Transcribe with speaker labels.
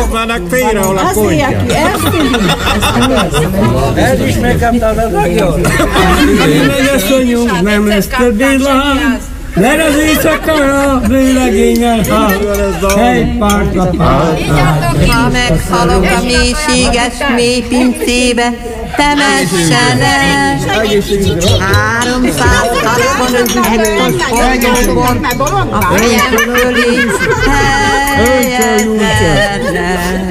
Speaker 1: mennek félre, ahol a konyka.
Speaker 2: Ez is megkapta a ragyon.
Speaker 3: Mennyasszonyunk, nem lesz többé lám, mert az éjszakára vőlegényel hát, helypártra pártra.
Speaker 4: Ha meghalok a mélységes mély pincébe, temessen el 365 hektolbor a fejem fölé helyet.